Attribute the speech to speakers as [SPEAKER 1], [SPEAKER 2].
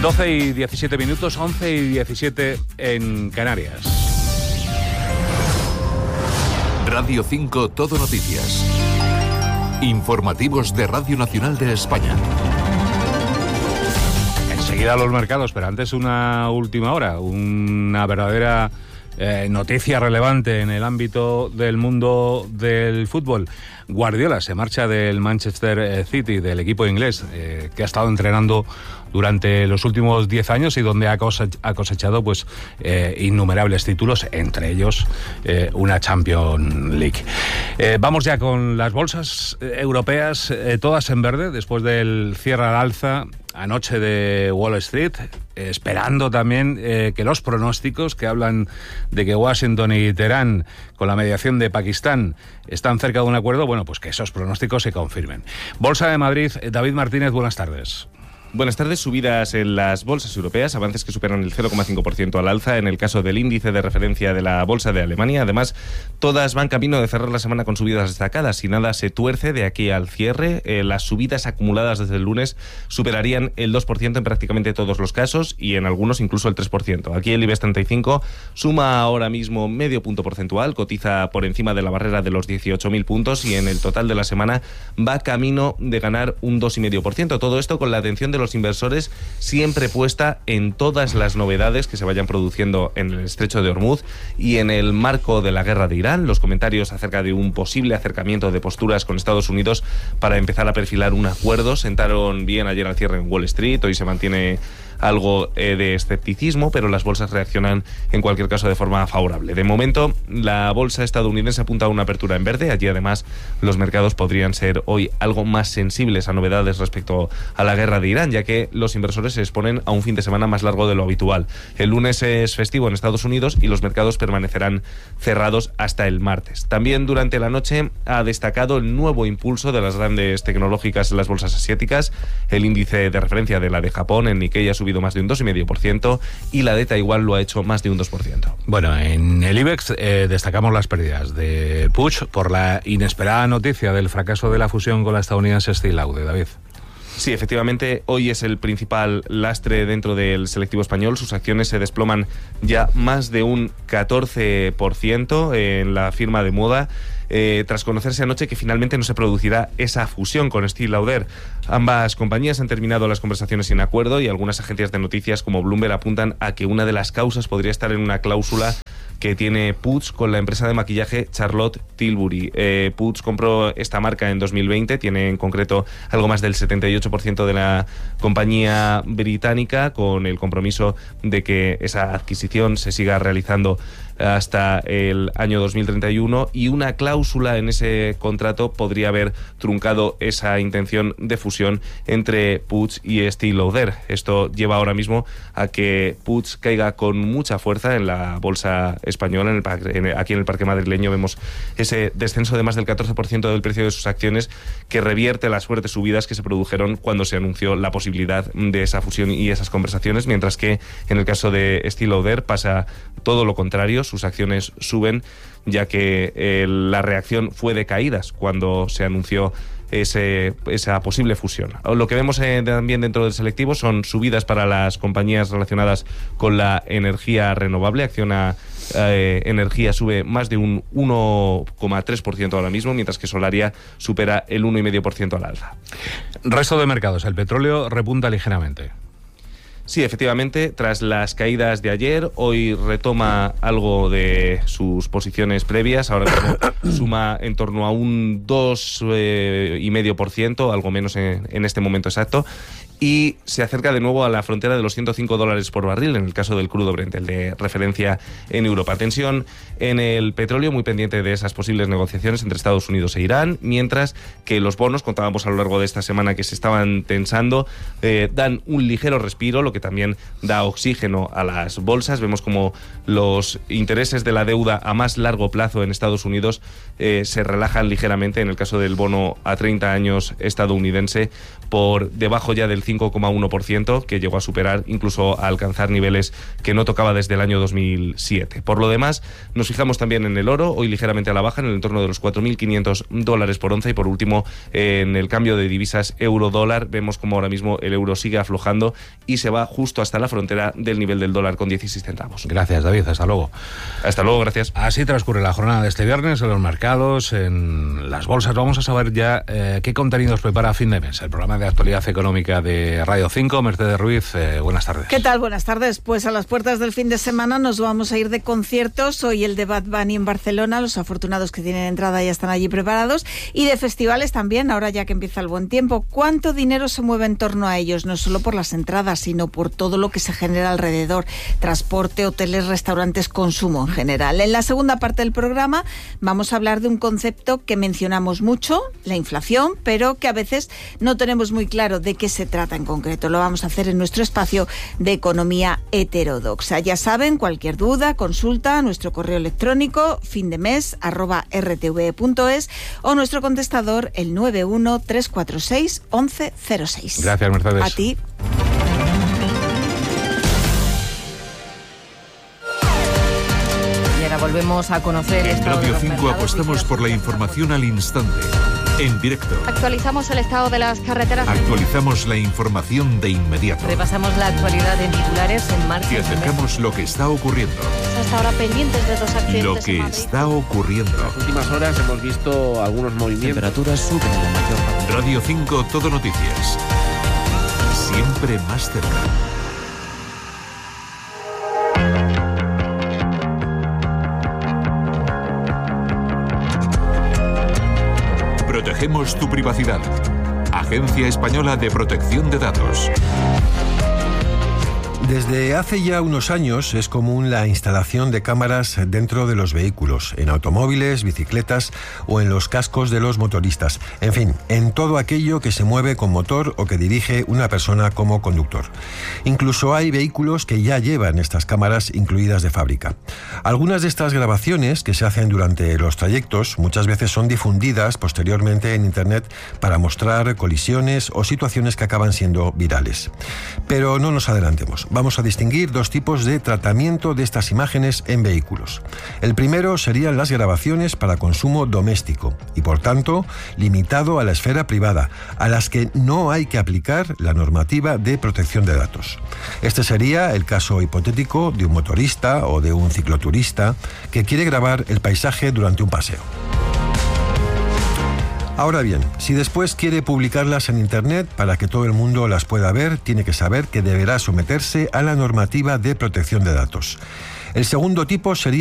[SPEAKER 1] 12 y 17 minutos, 11 y 17 en Canarias.
[SPEAKER 2] Radio 5 Todo Noticias. Informativos de Radio Nacional de España.
[SPEAKER 1] Enseguida los mercados, pero antes una última hora, una verdadera noticia relevante en el ámbito del mundo del fútbol. Guardiola se marcha del Manchester City, del equipo inglés, que ha estado entrenando durante los últimos 10 años y donde ha cosechado pues innumerables títulos, entre ellos una Champions League. Vamos ya con las bolsas europeas, todas en verde, después del cierre al alza anoche de Wall Street, esperando también que los pronósticos que hablan de que Washington y Teherán, con la mediación de Pakistán, están cerca de un acuerdo, bueno, pues que esos pronósticos se confirmen. Bolsa de Madrid, David Martínez, buenas tardes.
[SPEAKER 3] Buenas tardes. Subidas en las bolsas europeas, avances que superan el 0,5% al alza en el caso del índice de referencia de la bolsa de Alemania. Además, todas van camino de cerrar la semana con subidas destacadas. Si nada se tuerce de aquí al cierre, las subidas acumuladas desde el lunes superarían el 2% en prácticamente todos los casos y en algunos incluso el 3%. Aquí el IBEX 35 suma ahora mismo medio punto porcentual, cotiza por encima de la barrera de los 18.000 puntos y en el total de la semana va camino de ganar un 2,5%. Todo esto con la atención de los inversores siempre puesta en todas las novedades que se vayan produciendo en el estrecho de Hormuz y en el marco de la guerra de Irán. Los comentarios acerca de un posible acercamiento de posturas con Estados Unidos para empezar a perfilar un acuerdo sentaron bien ayer al cierre en Wall Street. Hoy se mantiene algo de escepticismo, pero las bolsas reaccionan en cualquier caso de forma favorable. De momento, la bolsa estadounidense apunta a una apertura en verde. Allí además los mercados podrían ser hoy algo más sensibles a novedades respecto a la guerra de Irán, ya que los inversores se exponen a un fin de semana más largo de lo habitual. El lunes es festivo en Estados Unidos y los mercados permanecerán cerrados hasta el martes. También durante la noche ha destacado el nuevo impulso de las grandes tecnológicas en las bolsas asiáticas. El índice de referencia de la de Japón, el Nikkei, ha subido más de un 2,5% y la de Taiwán lo ha hecho más de un 2%.
[SPEAKER 1] Bueno, en el IBEX destacamos las pérdidas de Puig por la inesperada noticia del fracaso de la fusión con la estadounidense Steel Laude. David.
[SPEAKER 3] Sí, efectivamente, hoy es el principal lastre dentro del selectivo español. Sus acciones se desploman ya más de un 14% en la firma de moda, tras conocerse anoche que finalmente no se producirá esa fusión con Steel Lauder. Ambas compañías han terminado las conversaciones sin acuerdo y algunas agencias de noticias como Bloomberg apuntan a que una de las causas podría estar en una cláusula que tiene Puig con la empresa de maquillaje Charlotte Tilbury. Puig compró esta marca en 2020, tiene en concreto algo más del 78% de la compañía británica, con el compromiso de que esa adquisición se siga realizando hasta el año 2031 y una cláusula en ese contrato podría haber truncado esa intención de fusión entre Puig y Steel Lauder. Esto lleva ahora mismo a que Puig caiga con mucha fuerza en la bolsa española. Aquí en el parque madrileño vemos ese descenso de más del 14% del precio de sus acciones, que revierte las fuertes subidas que se produjeron cuando se anunció la posibilidad de esa fusión y esas conversaciones, mientras que en el caso de Steel Lauder pasa todo lo contrario. Sus acciones suben, ya que la reacción fue de caídas cuando se anunció esa posible fusión. Lo que vemos también dentro del selectivo son subidas para las compañías relacionadas con la energía renovable. Acciona Energía sube más de un 1,3% ahora mismo, mientras que Solaria supera el 1,5% al alza.
[SPEAKER 1] Resto de mercados, el petróleo repunta ligeramente.
[SPEAKER 3] Sí, efectivamente, tras las caídas de ayer, hoy retoma algo de sus posiciones previas. Ahora mismo suma en torno a un 2,5%, algo menos en este momento exacto, y se acerca de nuevo a la frontera de los $105 por barril, en el caso del crudo Brent, el de referencia en Europa. Tensión en el petróleo, muy pendiente de esas posibles negociaciones entre Estados Unidos e Irán, mientras que los bonos, contábamos a lo largo de esta semana que se estaban tensando, dan un ligero respiro, lo que también da oxígeno a las bolsas. Vemos como los intereses de la deuda a más largo plazo en Estados Unidos se relajan ligeramente en el caso del bono a 30 años estadounidense, por debajo ya del 5,1%, que llegó a superar, incluso a alcanzar niveles que no tocaba desde el año 2007. Por lo demás, nos fijamos también en el oro, hoy ligeramente a la baja, en el entorno de los $4.500 por onza, y por último, en el cambio de divisas euro-dólar, vemos como ahora mismo el euro sigue aflojando y se va justo hasta la frontera del nivel del dólar con 16 centavos.
[SPEAKER 1] Gracias, David, hasta luego.
[SPEAKER 3] Hasta luego, gracias.
[SPEAKER 1] Así transcurre la jornada de este viernes en los mercados, en las bolsas. Vamos a saber ya qué contenidos prepara a fin de mes el programa de actualidad económica de Radio 5. Mercedes Ruiz, buenas tardes.
[SPEAKER 4] ¿Qué tal? Buenas tardes. Pues a las puertas del fin de semana nos vamos a ir de conciertos. Hoy el de Bad Bunny en Barcelona, los afortunados que tienen entrada ya están allí preparados, y de festivales también, ahora ya que empieza el buen tiempo. ¿Cuánto dinero se mueve en torno a ellos? No solo por las entradas, sino por todo lo que se genera alrededor: transporte, hoteles, restaurantes, consumo en general. En la segunda parte del programa vamos a hablar de un concepto que mencionamos mucho, la inflación, pero que a veces no tenemos muy claro de qué se trata en concreto. Lo vamos a hacer en nuestro espacio de economía heterodoxa. Ya saben, cualquier duda, consulta, nuestro correo electrónico findemes@rtve.es o nuestro contestador el 913461106.
[SPEAKER 1] Gracias, Mercedes.
[SPEAKER 4] A ti.
[SPEAKER 5] Y ahora volvemos a conocer
[SPEAKER 2] En
[SPEAKER 5] estado de
[SPEAKER 2] Radio
[SPEAKER 5] los
[SPEAKER 2] 5
[SPEAKER 5] mercados
[SPEAKER 2] apostamos
[SPEAKER 5] y
[SPEAKER 2] por la información al instante, en directo.
[SPEAKER 6] Actualizamos el estado de las carreteras.
[SPEAKER 2] Actualizamos la información de inmediato.
[SPEAKER 5] repasamos la actualidad en titulares en marcha.
[SPEAKER 2] Te acercamos lo que está ocurriendo.
[SPEAKER 6] Hasta ahora pendientes de 2 accidentes.
[SPEAKER 2] Lo que
[SPEAKER 6] en Madrid.
[SPEAKER 2] está ocurriendo.
[SPEAKER 7] En las últimas horas hemos visto algunos movimientos.
[SPEAKER 5] Temperaturas suben en la mayor parte.
[SPEAKER 2] Radio 5 Todo Noticias. Siempre más cerca. Protegemos tu privacidad. Agencia Española de Protección de Datos.
[SPEAKER 8] Desde hace ya unos años es común la instalación de cámaras dentro de los vehículos, en automóviles, bicicletas o en los cascos de los motoristas. En fin, en todo aquello que se mueve con motor o que dirige una persona como conductor. Incluso hay vehículos que ya llevan estas cámaras incluidas de fábrica. Algunas de estas grabaciones que se hacen durante los trayectos muchas veces son difundidas posteriormente en Internet para mostrar colisiones o situaciones que acaban siendo virales. Pero no nos adelantemos. Vamos a distinguir dos tipos de tratamiento de estas imágenes en vehículos. El primero serían las grabaciones para consumo doméstico y, por tanto, limitado a la esfera privada, a las que no hay que aplicar la normativa de protección de datos. Este sería el caso hipotético de un motorista o de un cicloturista que quiere grabar el paisaje durante un paseo. Ahora bien, si después quiere publicarlas en Internet para que todo el mundo las pueda ver, tiene que saber que deberá someterse a la normativa de protección de datos. El segundo tipo sería